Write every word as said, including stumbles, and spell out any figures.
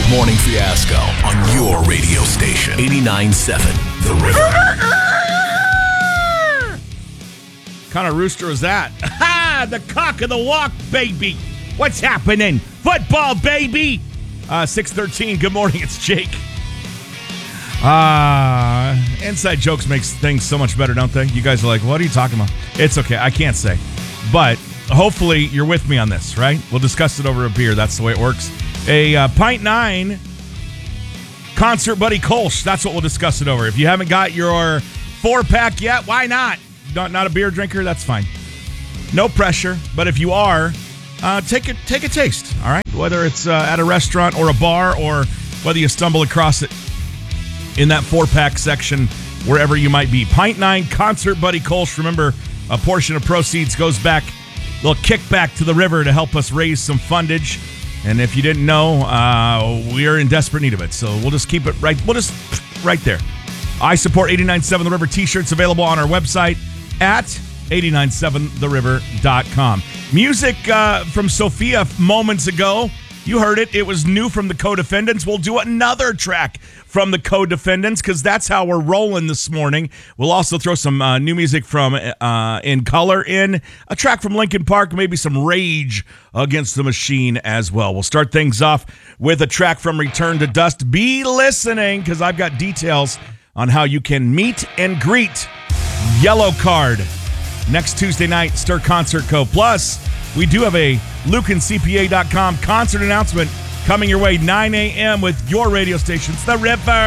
Classic Morning Fiasco on your radio station. eighty-nine point seven The River. Kind of rooster is that? Ha! The cock of the walk, baby. What's happening? Football, baby. Uh, six thirteen. Good morning. It's Jake. Uh, inside jokes makes things so much better, don't they? You guys are like, what are you talking about? It's okay. I can't say. But hopefully you're with me on this, right? We'll discuss it over a beer. That's the way it works. A uh, Pint Nine Concert Buddy Kolsch. That's what we'll discuss it over. If you haven't got your four-pack yet, why not? Not, not a beer drinker? That's fine. No pressure. But if you are, uh, take, a, take a taste, all right? Whether it's uh, at a restaurant or a bar or whether you stumble across it in that four-pack section, wherever you might be. Pint Nine Concert Buddy Kolsch. Remember, a portion of proceeds goes back, a little kickback to the river to help us raise some fundage. And if you didn't know, uh, we are in desperate need of it. So we'll just keep it right. We'll just right there. I support eighty-nine point seven The River t-shirts available on our website at eighty nine seven the river dot com. Music uh, from Sophia moments ago. You heard it. It was new from the Co-Defendants. We'll do another track from the Co-Defendants because that's how we're rolling this morning. We'll also throw some uh, new music from uh, In Color in, a track from Linkin Park, maybe some Rage Against the Machine as well. We'll start things off with a track from Return to Dust. Be listening because I've got details on how you can meet and greet Yellow Card next Tuesday night, Stir Concert Co. Plus, we do have a Lucan C P A dot com concert announcement coming your way nine a.m. with your radio stations, The River.